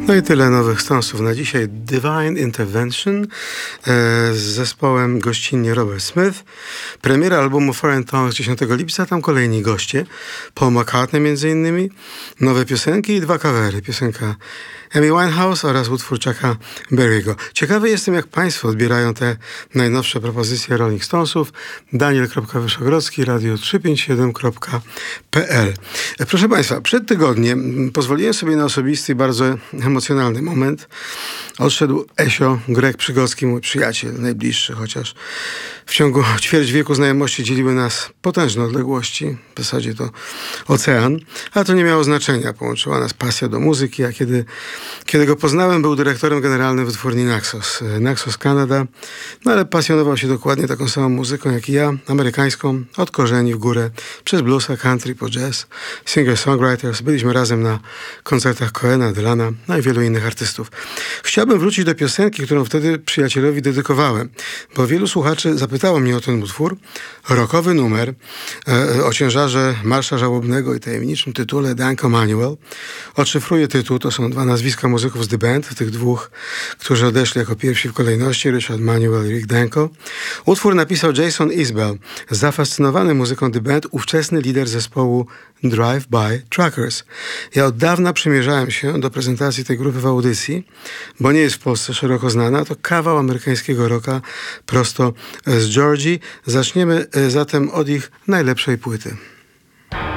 No i tyle nowych Stonesów na dzisiaj. Divine Intervention z zespołem gościnnie Robert Smith. Premiera albumu Foreign Tongues 10 lipca, tam kolejni goście. Paul McCartney między innymi. Nowe piosenki i 2 covery. Piosenka Amy Winehouse oraz utwór Chucka Berry'ego. Ciekawy jestem, jak Państwo odbierają te najnowsze propozycje Rolling Stonesów. Daniel.Wyszogrodzki, radio357.pl. Proszę Państwa, przed tygodniem pozwoliłem sobie na osobisty i bardzo emocjonalny moment. Odszedł Esio, Greg Przygocki, mój przyjaciel, najbliższy, chociaż w ciągu ćwierć wieku znajomości dzieliły nas potężne odległości, w zasadzie to ocean, ale to nie miało znaczenia, połączyła nas pasja do muzyki, a kiedy go poznałem, był dyrektorem generalnym wytwórni Naxos Canada, no ale pasjonował się dokładnie taką samą muzyką jak i ja, amerykańską, od korzeni w górę, przez bluesa, country, po jazz, singer-songwriters. Byliśmy razem na koncertach Cohena, Dylana, no i wielu innych artystów. Chciałbym wrócić do piosenki, którą wtedy przyjacielowi dedykowałem, bo wielu słuchaczy zapytało mnie o ten utwór. Rockowy numer o ciężarze Marsza Żałobnego i tajemniczym tytule Danko Manuel. Odszyfruję tytuł, to są 2 nazwiska muzyków z The Band, tych 2, którzy odeszli jako pierwsi w kolejności, Richard Manuel i Rick Danko. Utwór napisał Jason Isbell, zafascynowany muzyką The Band, ówczesny lider zespołu Drive-By Truckers. Ja od dawna przymierzałem się do prezentacji tej grupy w audycji, bo nie jest w Polsce szeroko znana. To kawał amerykańskiego rocka prosto z Georgii. Zaczniemy zatem od ich najlepszej płyty.